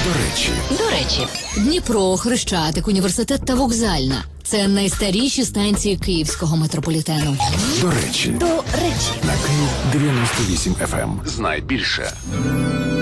До речі, Дніпро, Хрещатик, Університет та Вокзальна. Це найстаріші станції Київського метрополітену. До речі. До речі. На Київ 98 FM. Знай більше.